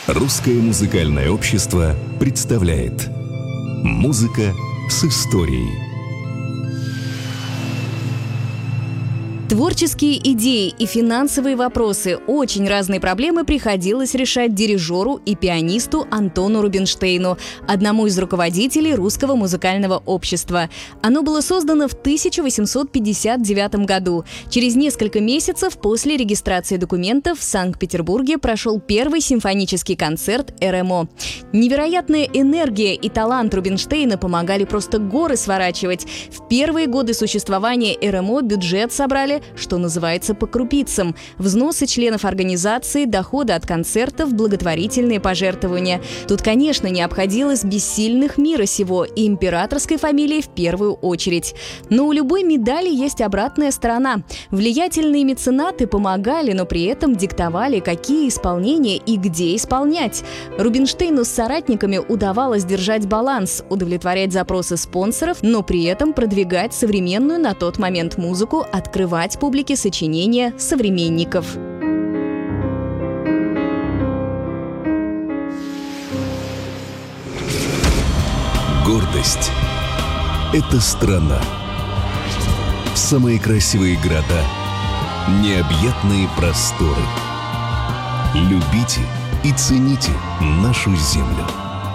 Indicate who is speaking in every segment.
Speaker 1: Русское музыкальное общество представляет «Музыка с историей».
Speaker 2: Творческие идеи и финансовые вопросы, очень разные проблемы приходилось решать дирижеру и пианисту Антону Рубинштейну, одному из руководителей Русского музыкального общества. Оно было создано в 1859 году. Через несколько месяцев после регистрации документов в Санкт-Петербурге прошел первый симфонический концерт РМО. Невероятная энергия и талант Рубинштейна помогали просто горы сворачивать. В первые годы существования РМО бюджет собрали, что называется, по крупицам. Взносы членов организации, доходы от концертов, благотворительные пожертвования. Тут, конечно, не обходилось без сильных мира сего и императорской фамилии в первую очередь. Но у любой медали есть обратная сторона. Влиятельные меценаты помогали, но при этом диктовали, какие исполнения и где исполнять. Рубинштейну с соратниками удавалось держать баланс, удовлетворять запросы спонсоров, но при этом продвигать современную на тот момент музыку, открывать публике сочинения современников.
Speaker 1: Гордость – это страна. Самые красивые города, необъятные просторы. Любите и цените нашу землю.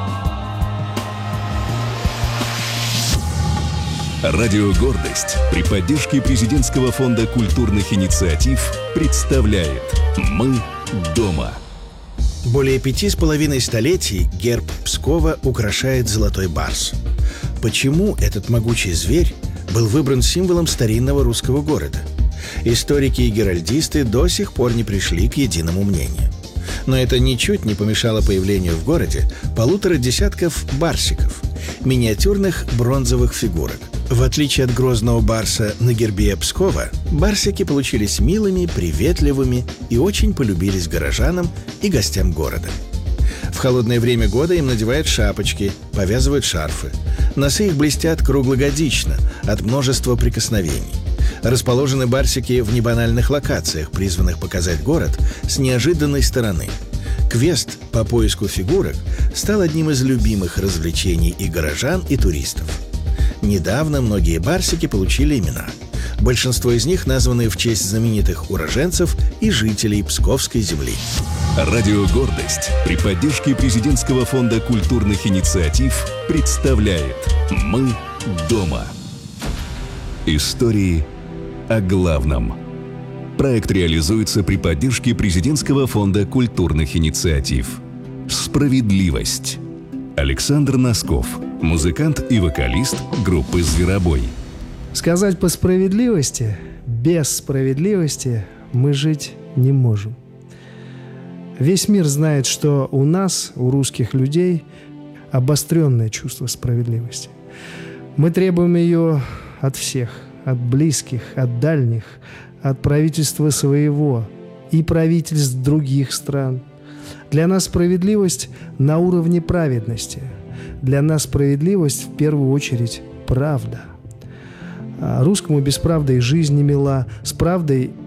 Speaker 1: Радио «Гордость» при поддержке Президентского фонда культурных инициатив представляет «Мы дома».
Speaker 3: Более 5,5 столетий герб Пскова украшает золотой барс. Почему этот могучий зверь был выбран символом старинного русского города? Историки и геральдисты до сих пор не пришли к единому мнению. Но это ничуть не помешало появлению в городе 1,5 десятка барсиков, миниатюрных бронзовых фигурок. В отличие от грозного барса на гербе Пскова, барсики получились милыми, приветливыми и очень полюбились горожанам и гостям города. В холодное время года им надевают шапочки, повязывают шарфы. Носы их блестят круглогодично от множества прикосновений. Расположены барсики в небанальных локациях, призванных показать город с неожиданной стороны. Квест по поиску фигурок стал одним из любимых развлечений и горожан, и туристов. Недавно многие барсики получили имена. Большинство из них названы в честь знаменитых уроженцев и жителей Псковской земли.
Speaker 1: Радио «Гордость» при поддержке Президентского фонда культурных инициатив представляет «Мы дома». Истории о главном. Проект реализуется при поддержке Президентского фонда культурных инициатив. Справедливость. Александр Носков, музыкант и вокалист группы «Зверобой».
Speaker 4: Сказать по справедливости, без справедливости мы жить не можем. Весь мир знает, что у нас, у русских людей, обостренное чувство справедливости. Мы требуем ее от всех, от близких, от дальних, от правительства своего и правительств других стран. Для нас справедливость на уровне праведности. Для нас справедливость в первую очередь правда. А русскому без правды и жизнь не мила, с правдой